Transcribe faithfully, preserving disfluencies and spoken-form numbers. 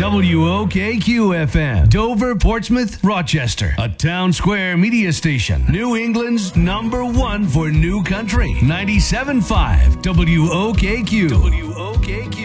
W O K Q F M, Dover, Portsmouth, Rochester, a town square media station. New England's number one for new country. ninety-seven point five W O K Q. W O K Q.